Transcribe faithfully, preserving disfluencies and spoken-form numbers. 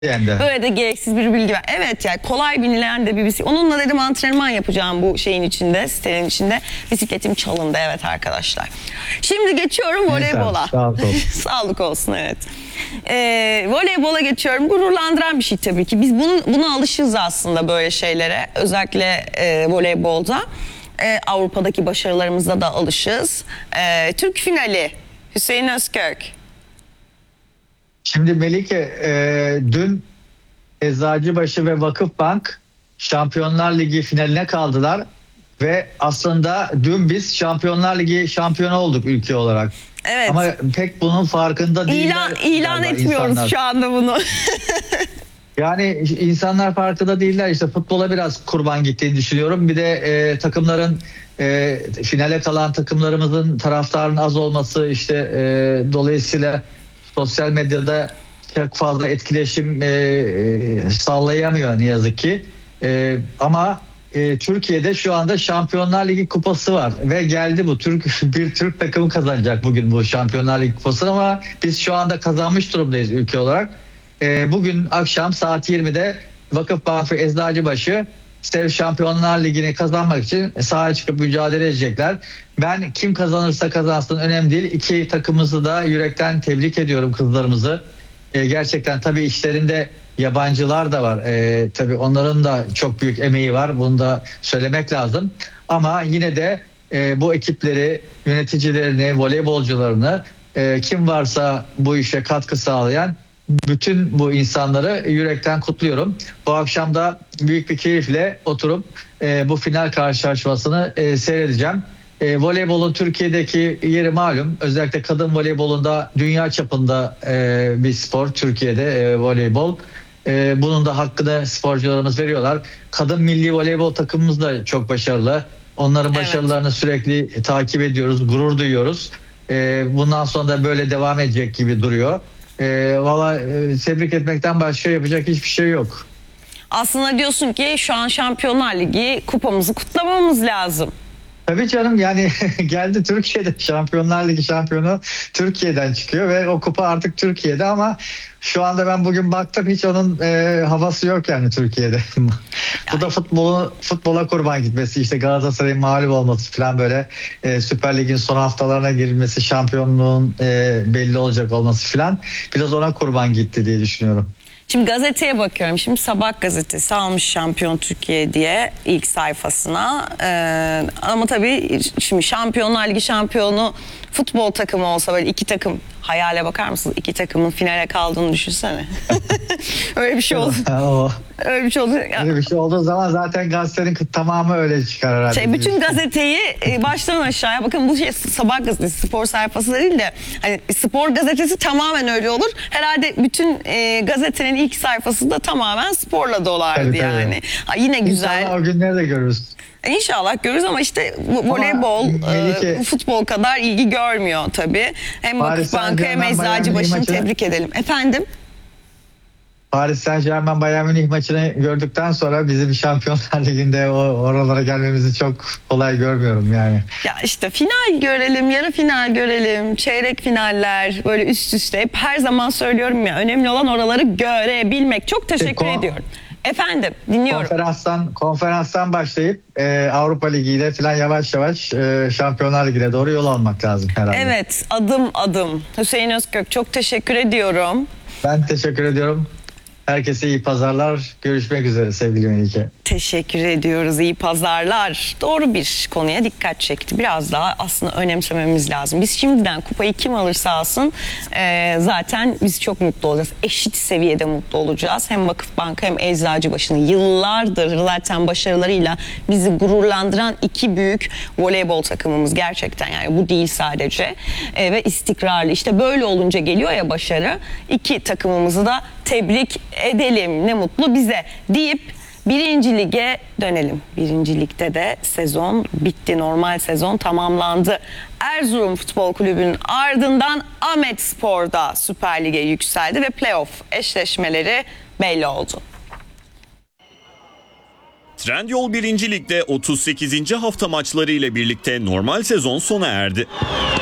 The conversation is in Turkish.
yendi. Böyle de gereksiz bir bilgi var. Evet yani kolay binilen de bir bisiklet. Onunla dedim antrenman yapacağım bu şeyin içinde, sitenin içinde. Bisikletim çalındı evet arkadaşlar. Şimdi geçiyorum voleybola. Sağlık olsun. Sağlık olsun evet. Ee, voleybola geçiyorum. Gururlandıran bir şey tabii ki. Biz bunu, buna alışığız aslında böyle şeylere. Özellikle e, voleybolda. E, Avrupa'daki başarılarımıza da alışığız. E, Türk finali Hüseyin Özkök. Şimdi Melike e, dün Eczacıbaşı ve Vakıfbank Şampiyonlar Ligi finaline kaldılar ve aslında dün biz Şampiyonlar Ligi şampiyonu olduk ülke olarak. Evet. Ama pek bunun farkında değiller. İlan, ilan etmiyoruz insanlar. şu anda bunu. Yani insanlar farkında değiller. İşte futbola biraz kurban gittiğini düşünüyorum. Bir de e, takımların e, finale kalan takımlarımızın taraftarın az olması işte e, dolayısıyla sosyal medyada çok fazla etkileşim e, e, sağlayamıyor ne yazık ki. E, ama e, Türkiye'de şu anda Şampiyonlar Ligi kupası var ve geldi bu. Türk bir Türk takımı kazanacak bugün bu Şampiyonlar Ligi kupasını ama biz şu anda kazanmış durumdayız ülke olarak. E, bugün akşam saat yirmide Vakıfbank ve Eczacıbaşı işte Şampiyonlar Ligi'ni kazanmak için sahaya çıkıp mücadele edecekler. Ben kim kazanırsa kazansın önemli değil. İki takımımızı da yürekten tebrik ediyorum kızlarımızı. Ee, gerçekten tabii işlerinde yabancılar da var. Ee, tabii onların da çok büyük emeği var. Bunu da söylemek lazım. Ama yine de e, bu ekipleri, yöneticilerini, voleybolcularını e, kim varsa bu işe katkı sağlayan bütün bu insanları yürekten kutluyorum. Bu akşam da büyük bir keyifle oturup e, bu final karşılaşmasını e, seyredeceğim. E, voleybolun Türkiye'deki yeri malum. Özellikle kadın voleybolunda dünya çapında e, bir spor Türkiye'de e, voleybol. E, bunun da hakkını sporcularımız veriyorlar. Kadın milli voleybol takımımız da çok başarılı. Onların Evet. başarılarını sürekli takip ediyoruz, gurur duyuyoruz. E, bundan sonra da böyle devam edecek gibi duruyor. E, Valla e, tebrik etmekten başka yapacak hiçbir şey yok. Aslında diyorsun ki şu an Şampiyonlar Ligi kupamızı kutlamamız lazım. Tabii canım yani geldi Türkiye'de Şampiyonlar Ligi şampiyonu Türkiye'den çıkıyor ve o kupa artık Türkiye'de ama şu anda ben bugün baktım hiç onun e, havası yok yani Türkiye'de. Bu da futbolu futbola kurban gitmesi işte Galatasaray'ın mağlup olması falan böyle e, Süper Lig'in son haftalarına girilmesi şampiyonluğun e, belli olacak olması falan biraz ona kurban gitti diye düşünüyorum. Şimdi gazeteye bakıyorum. Şimdi Sabah gazetesi almış Şampiyon Türkiye diye ilk sayfasına. Ee, ama tabii şimdi Şampiyonlar Ligi şampiyonu futbol takımı olsa böyle iki takım hayale bakar mısınız? İki takımın finale kaldığını düşünsene. Öyle bir şey oldu. Öyle bir şey oldu. Öyle bir şey olduğu zaman zaten gazetenin tamamı öyle çıkar herhalde. Şey, bütün gazeteyi baştan aşağıya bakın bu şey Sabah gazetesi spor sayfası değil de hani spor gazetesi tamamen öyle olur. Herhalde bütün e, gazetenin ilk sayfası da tamamen sporla dolardı tabii, yani. tabii. Ha, yine güzel. İnşallah o günleri de görürüz. İnşallah görürüz ama işte voleybol Melike, e, futbol kadar ilgi görmüyor tabii. Hem Vakıfbank'ı hem Eczacıbaşı'nı tebrik edelim. Efendim? Paris Saint-Germain Bayern Münih maçını gördükten sonra bizim Şampiyonlar Ligi'nde o oralara gelmemizi çok kolay görmüyorum yani. Ya işte final görelim, yarı final görelim, çeyrek finaller böyle üst üste hep her zaman söylüyorum ya önemli olan oraları görebilmek. Çok teşekkür Kon- ediyorum. Efendim dinliyorum. Konferanstan konferanstan başlayıp e, Avrupa Ligi ile falan yavaş yavaş e, Şampiyonlar Ligi'ne doğru yol almak lazım herhalde. Evet adım adım. Hüseyin Özkök çok teşekkür ediyorum. Ben teşekkür ediyorum. Herkese iyi pazarlar. Görüşmek üzere sevgili Melike. Teşekkür ediyoruz. İyi pazarlar. Doğru bir konuya dikkat çekti. Biraz daha aslında önemsememiz lazım. Biz şimdiden kupayı kim alırsa alsın e, zaten biz çok mutlu olacağız. Eşit seviyede mutlu olacağız. Hem Vakıfbank hem Eczacıbaşı'nın yıllardır zaten başarılarıyla bizi gururlandıran iki büyük voleybol takımımız gerçekten yani bu değil sadece e, ve istikrarlı. İşte böyle olunca geliyor ya başarı. İki takımımızı da tebrik edelim. Ne mutlu bize deyip Birinci lige dönelim. Birinci ligde de sezon bitti. Normal sezon tamamlandı. Erzurum Futbol Kulübü'nün ardından Ahmetspor'da Süper Lig'e yükseldi ve playoff eşleşmeleri belli oldu. Trendyol birinci Lig'de otuz sekizinci hafta maçları ile birlikte normal sezon sona erdi.